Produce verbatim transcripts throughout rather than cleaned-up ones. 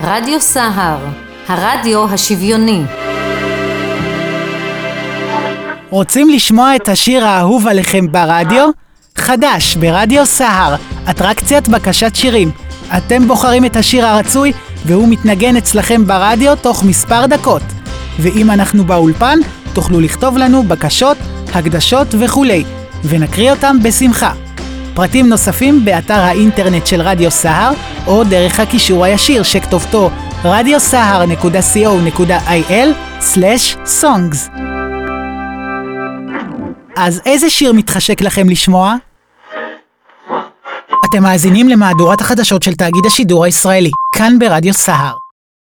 רדיו סהר, הרדיו השוויוני. רוצים לשמוע את השיר האהוב עליכם ברדיו? חדש ברדיו סהר, אטרקציית בקשת שירים. אתם בוחרים את השיר הרצוי והוא מתנגן אצלכם ברדיו תוך מספר דקות. ואם אנחנו באולפן, תוכלו לכתוב לנו בקשות, הקדשות וכולי, ונקריא אותם בשמחה. פרטים נוספים באתר האינטרנט של רדיו סהר, או דרך הקישור הישיר שכתובתו רדיו סהר נקודה סי או נקודה איי אל סלש סונגס. אז איזה שיר מתחשק לכם לשמוע? אתם מאזינים למהדורת החדשות של תאגיד השידור הישראלי, כאן ברדיו סהר.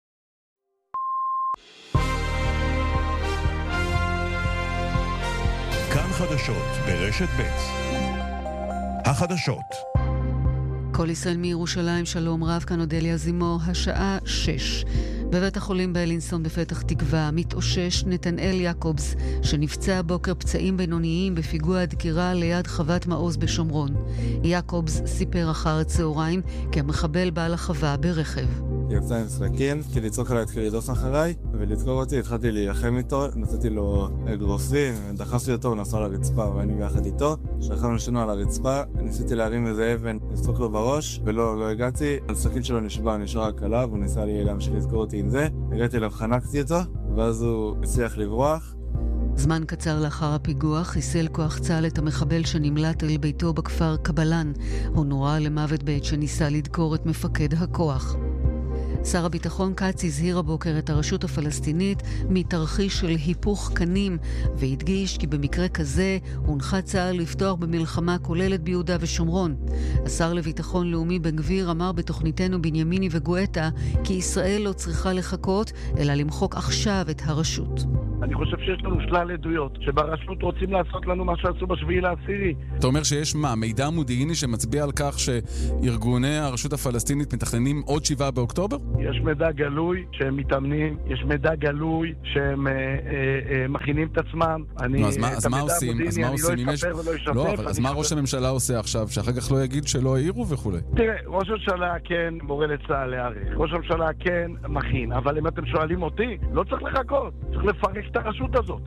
כאן חדשות ברשת ב'. החדשות. כל ישראל מירושלים, שלום רב, כאן אודליה זימו, השעה שש. בבית החולים בלינסון בפתח תקווה מתאושש נתנאל יעקובס, שנפצע בוקר פצעים בינוניים בפיגוע הדקירה ליד חוות מעוז בשומרון. יעקובס סיפר אחר הצהריים כי המחבל בעל החווה ברכב. יצא עם סכין, כי לצעוק עליי התחיל לדוס אחריי, ולדקור אותי, התחלתי להילחם איתו, נתתי לו אגרופים, דחסתי אותו, הוא נסע לרצפה, ואני ביחד איתו. שרכבנו שנו על הרצפה, ניסיתי להרים איזה אבן, לסטוק לו בראש, ולא לא הגעתי. הסכין שלו נשבע, נשאר הקלה, והוא ניסה לי להמשיך לדקור אותי עם זה. הגעתי אליו, חנקתי אותו, ואז הוא הצליח לברוח. זמן קצר לאחר הפיגוע חיסל כוח צה"ל את המחבל שנמלט אל ביתו בכפר קבלן. הוא נורה למוות בעת שניסה לדקור את מפקד הכוח. שר הביטחון קץ הזהיר הבוקר את הרשות הפלסטינית מתרחיש של היפוך קנים, והדגיש כי במקרה כזה הונחה צה"ל לפתוח במלחמה כוללת ביהודה ושומרון. השר לביטחון לאומי בן גביר אמר בתוכניתנו בנימיני וגואטה כי ישראל לא צריכה לחכות אלא למחוק עכשיו את הרשות. אני חושב שיש לנו שלל עדויות שברשות רוצים לעשות לנו מה שעשו בשביעי לעשירי. אתה אומר שיש מה, מידע מודיעיני שמצביע על כך שארגוני הרשות הפלסטינית מתכננים עוד שבעה באוקטובר? יש מידע גלוי שהם מתאמנים, יש מידע גלוי שהם אה, אה, אה, מכינים את עצמם. אני, נו, אז מה, אז מה עושים? אז מה עושים? לא אספר ולא אשתף. לא, אבל אז מה ראש הממשלה עושה עכשיו, שאחר כך לא יגיד שלא העירו וכו'? תראה, ראש הממשלה כן מורה לצה"ל להעריך. ראש הממשלה כן מכין, אבל אם אתם שואלים אותי, לא צריך לחכות. צריך לפרק את הרשות הזאת.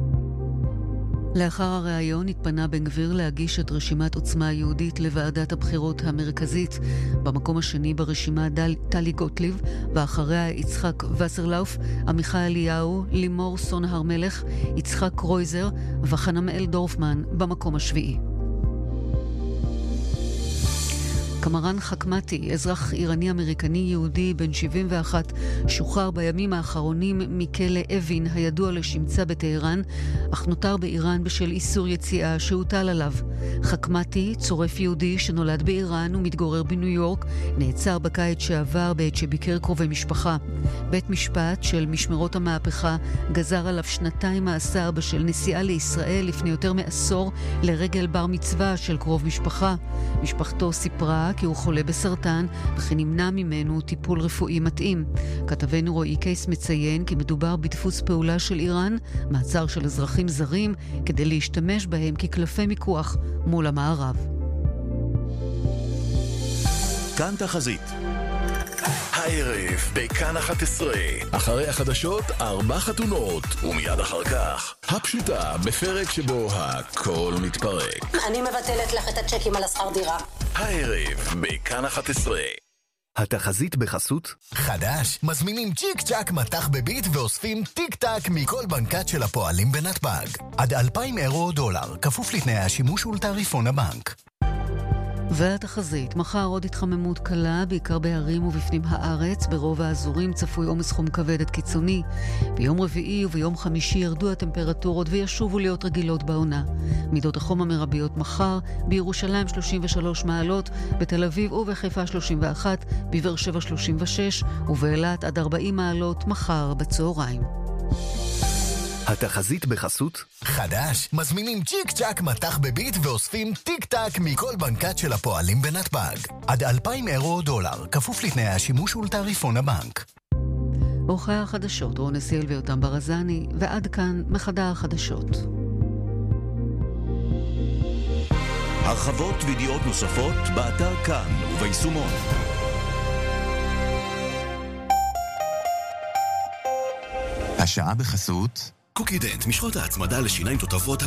לאחר הראיון התפנה בן גביר להגיש את רשימת עוצמה יהודית לוועדת הבחירות המרכזית. במקום השני ברשימה דל, טלי גוטליב, ואחריה יצחק וסרלאוף, עמיחי אליהו, לימור סון הר מלך, יצחק קרויזר וחנמאל דורפמן במקום השביעי. קמרן חכמתי, אזרח איראני-אמריקני יהודי בן שבעים ואחת, שוחרר בימים האחרונים מכלא אבין הידוע לשמצה בטהרן, אך נותר באיראן בשל איסור יציאה שהוטל עליו. חכמתי, צורף יהודי שנולד באיראן ומתגורר בניו יורק, נעצר בקיץ שעבר בעת שביקר קרובי משפחה. בית משפט של משמרות המהפכה גזר עליו שנתיים מאסר בשל נסיעה לישראל לפני יותר מעשור לרגל בר מצווה של קרוב משפחה. משפחתו סיפרה כי הוא חולה בסרטן וכי נמנע ממנו טיפול רפואי מתאים. כתבנו רועי קייס מציין כי מדובר בדפוס פעולה של איראן, מעצר של אזרחים זרים כדי להשתמש בהם כקלפי מיקוח מול המערב. כאן תחזית. הערב בכאן אחת עשרה. אחרי החדשות ארבע חתונות, ומיד אחר כך הפשוטה בפרק שבו הכל מתפרק. אני מבטלת לך את הצ'קים על השכר דירה. הערב בכאן אחת עשרה. התחזית בחסות חדש, מזמינים צ'יק צ'ק מתח בביט ואוספים טיק טק מכל בנקת של הפועלים בנתב"ג. עד אלפיים אירו או דולר, כפוף לתנאי השימוש ולתעריפון הבנק. והתחזית, מחר עוד התחממות קלה, בעיקר בערים ובפנים הארץ, ברוב האזורים צפוי עומס חום כבד עד קיצוני. ביום רביעי וביום חמישי ירדו הטמפרטורות וישובו להיות רגילות בעונה. מידות החום המרביות מחר, בירושלים שלושים ושלוש מעלות, בתל אביב ובחיפה שלושים ואחת, בבאר שבע שלושים ושש, ובאילת עד ארבעים מעלות מחר בצהריים. התחזית בחסות חדש, מזמינים צ'יק צ'ק מתח בביט ואוספים טיק טק מכל בנקת של הפועלים בנתב"ג. עד אלפיים אירו או דולר, כפוף לתנאי השימוש ולתעריפון הבנק. אורחי החדשות, רון נסיאל ויותם ברזני, ועד כאן מחדר החדשות. הרחבות וידיעות נוספות באתר כאן וביישומון. השעה בחסות קוקי דנט, משחות ההצמדה לשיניים תותבות